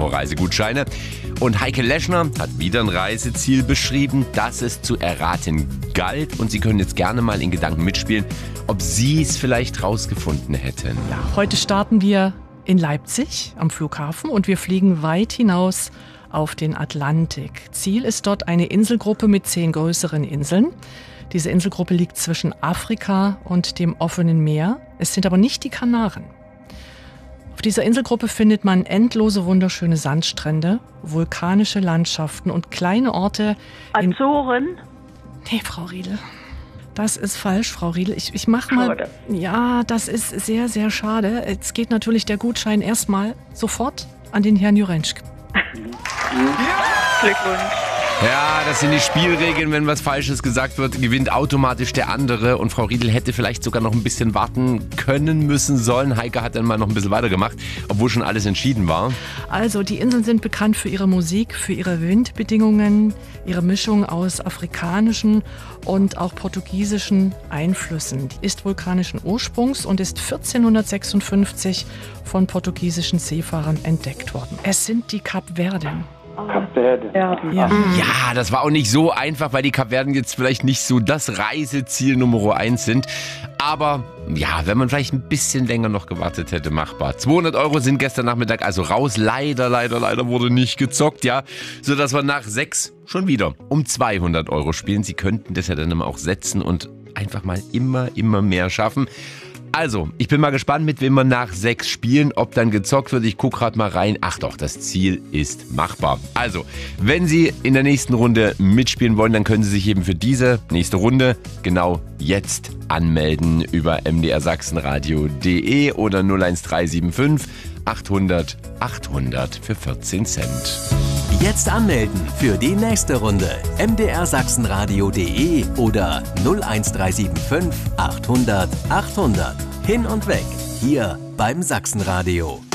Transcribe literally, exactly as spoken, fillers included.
Euro Reisegutscheine. Und Heike Leschner hat wieder ein Reiseziel beschrieben, das es zu erraten galt. Und Sie können jetzt gerne mal in Gedanken mitspielen, ob Sie es vielleicht rausgefunden hätten. Ja, heute starten wir in Leipzig am Flughafen und wir fliegen weit hinaus auf den Atlantik. Ziel ist dort eine Inselgruppe mit zehn größeren Inseln. Diese Inselgruppe liegt zwischen Afrika und dem offenen Meer. Es sind aber nicht die Kanaren. Auf dieser Inselgruppe findet man endlose wunderschöne Sandstrände, vulkanische Landschaften und kleine Orte. Azoren? Nee, Frau Riedel. Das ist falsch, Frau Riedel. Ich, ich mach mal. Schade. Ja, das ist sehr, sehr schade. Jetzt geht natürlich der Gutschein erstmal sofort an den Herrn Jurenschk. Glückwunsch. Ja, das sind die Spielregeln. Wenn was Falsches gesagt wird, gewinnt automatisch der andere. Und Frau Riedel hätte vielleicht sogar noch ein bisschen warten können, müssen, sollen. Heike hat dann mal noch ein bisschen weitergemacht, obwohl schon alles entschieden war. Also, die Inseln sind bekannt für ihre Musik, für ihre Windbedingungen, ihre Mischung aus afrikanischen und auch portugiesischen Einflüssen. Die ist vulkanischen Ursprungs und ist vierzehnhundertsechsundfünfzig von portugiesischen Seefahrern entdeckt worden. Es sind die Kapverden. Kapverden. Ja. Ja, das war auch nicht so einfach, weil die Kapverden jetzt vielleicht nicht so das Reiseziel Nummer eins sind. Aber ja, wenn man vielleicht ein bisschen länger noch gewartet hätte, machbar. zweihundert Euro sind gestern Nachmittag also raus. Leider, leider, leider wurde nicht gezockt, ja. Sodass wir nach sechs schon wieder um zweihundert Euro spielen. Sie könnten das ja dann auch setzen und einfach mal immer, immer mehr schaffen. Also, ich bin mal gespannt, mit wem wir nach sechs spielen, ob dann gezockt wird. Ich gucke gerade mal rein. Ach doch, das Ziel ist machbar. Also, wenn Sie in der nächsten Runde mitspielen wollen, dann können Sie sich eben für diese nächste Runde genau jetzt anmelden über m d r sachsenradio punkt d e oder null eins drei sieben fünf achthundert achthundert für vierzehn Cent. Jetzt anmelden für die nächste Runde. m d r sachsenradio punkt d e oder null eins drei sieben fünf achthundert achthundert. Hin und weg, hier beim Sachsenradio.